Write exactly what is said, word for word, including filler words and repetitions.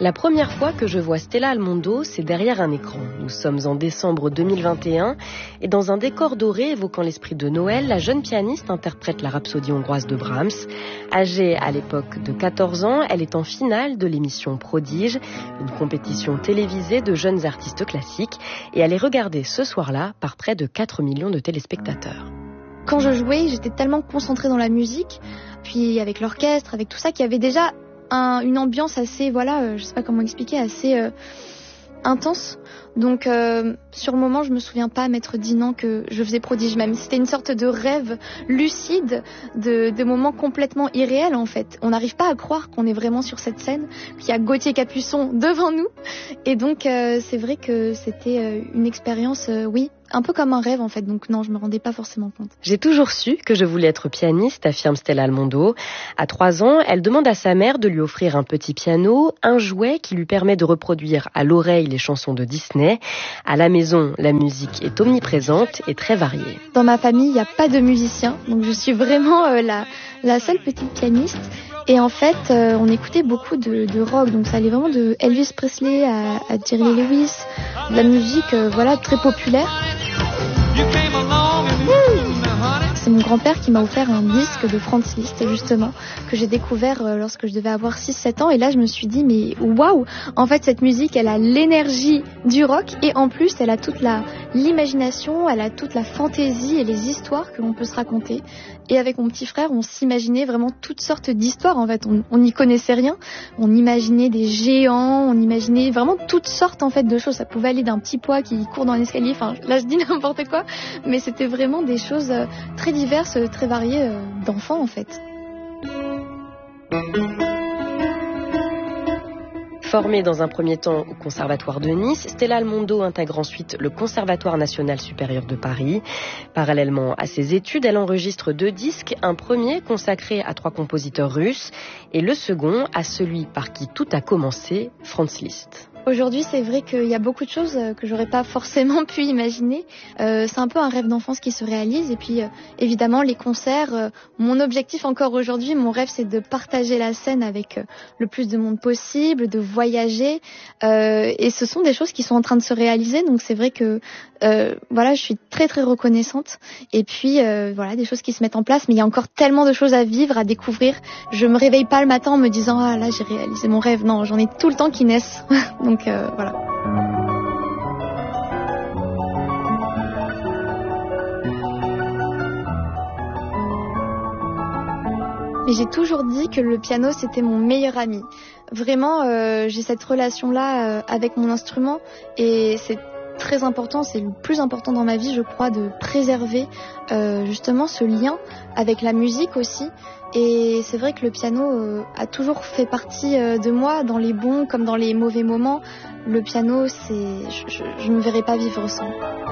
La première fois que je vois Stella Almondo, c'est derrière un écran. Nous sommes en décembre deux mille vingt et un et dans un décor doré évoquant l'esprit de Noël, la jeune pianiste interprète la Rhapsodie hongroise de Brahms. Âgée à l'époque de quatorze ans, elle est en finale de l'émission Prodige, une compétition télévisée de jeunes artistes classiques, et elle est regardée ce soir-là par près de quatre millions de téléspectateurs. Quand je jouais, j'étais tellement concentrée dans la musique, puis avec l'orchestre, avec tout ça, qu'il y avait déjà un, une ambiance assez, voilà, euh, je sais pas comment expliquer, assez euh, intense. Donc euh, sur le moment, je me souviens pas m'être dit non que je faisais Prodige, même c'était une sorte de rêve lucide, de, de moments complètement irréels en fait. On n'arrive pas à croire qu'on est vraiment sur cette scène, qu'il y a Gauthier Capuçon devant nous, et donc euh, c'est vrai que c'était euh, une expérience, euh, oui, un peu comme un rêve en fait, donc non, je me rendais pas forcément compte. J'ai toujours su que je voulais être pianiste, affirme Stella Almondo. À trois ans, elle demande à sa mère de lui offrir un petit piano, un jouet qui lui permet de reproduire à l'oreille les chansons de Disney. À la maison, la musique est omniprésente et très variée. Dans ma famille, il n'y a pas de musicien, donc je suis vraiment euh, la, la seule petite pianiste. Et en fait, euh, on écoutait beaucoup de, de rock, donc ça allait vraiment de Elvis Presley à, à Jerry Lee Lewis, de la musique euh, voilà, très populaire. C'est mon grand-père qui m'a offert un disque de Franz Liszt, justement, que j'ai découvert lorsque je devais avoir six sept ans. Et là, je me suis dit, mais waouh! En fait, cette musique, elle a l'énergie du rock et en plus, elle a toute la, l'imagination, elle a toute la fantaisie et les histoires que l'on peut se raconter. Et avec mon petit frère, on s'imaginait vraiment toutes sortes d'histoires. En fait, on n'y connaissait rien. On imaginait des géants, on imaginait vraiment toutes sortes en fait de choses. Ça pouvait aller d'un petit pois qui court dans l'escalier. Enfin, là, je dis n'importe quoi, mais c'était vraiment des choses très diverses, très variées d'enfants en fait. Formée dans un premier temps au Conservatoire de Nice, Stella Almondo intègre ensuite le Conservatoire national supérieur de Paris. Parallèlement à ses études, elle enregistre deux disques, un premier consacré à trois compositeurs russes et le second à celui par qui tout a commencé, Franz Liszt. Aujourd'hui, c'est vrai qu'il y a beaucoup de choses que j'aurais pas forcément pu imaginer. Euh, c'est un peu un rêve d'enfance qui se réalise. Et puis, euh, évidemment, les concerts. Euh, mon objectif encore aujourd'hui, mon rêve, c'est de partager la scène avec euh, le plus de monde possible, de voyager. Euh, et ce sont des choses qui sont en train de se réaliser. Donc, c'est vrai que euh, voilà, je suis très très reconnaissante. Et puis, euh, voilà, des choses qui se mettent en place. Mais il y a encore tellement de choses à vivre, à découvrir. Je me réveille pas le matin en me disant ah là, j'ai réalisé mon rêve. Non, j'en ai tout le temps qui naissent. Donc euh, voilà. Mais j'ai toujours dit que le piano c'était mon meilleur ami. Vraiment, euh, j'ai cette relation-là euh, avec mon instrument et c'est très important, c'est le plus important dans ma vie, je crois, de préserver euh, justement ce lien avec la musique aussi. Et c'est vrai que le piano euh, a toujours fait partie euh, de moi, dans les bons comme dans les mauvais moments. Le piano, c'est, je, je, je ne me verrais pas vivre sans.